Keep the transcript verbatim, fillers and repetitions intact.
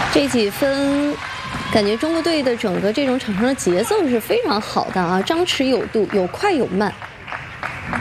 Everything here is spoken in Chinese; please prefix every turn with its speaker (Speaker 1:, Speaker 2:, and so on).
Speaker 1: 这几分，感觉中国队的整个这种场上的节奏是非常好的啊，张弛有度，有快有慢。